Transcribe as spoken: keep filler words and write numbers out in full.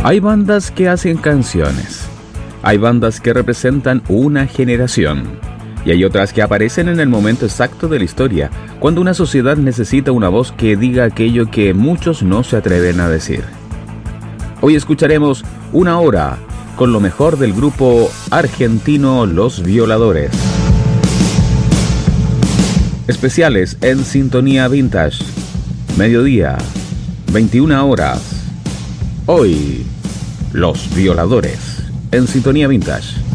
Hay bandas que hacen canciones, hay bandas que representan una generación, y hay otras que aparecen en el momento exacto de la historia, cuando una sociedad necesita una voz que diga aquello que muchos no se atreven a decir. Hoy escucharemos una hora con lo mejor del grupo argentino Los Violadores. Especiales en Sintonía Vintage. Mediodía, veintiuna horas. Hoy, Los Violadores en Sintonía Vintage.